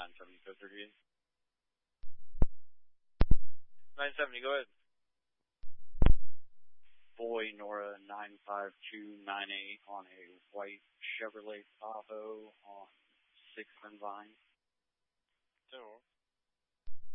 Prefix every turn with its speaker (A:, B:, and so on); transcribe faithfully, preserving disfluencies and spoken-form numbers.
A: nine seventy, code thirty-eight. nine seventy, go ahead. Boy, Nora, nine five two nine eight on a white Chevrolet Tahoe on sixth and Vine.
B: ten more.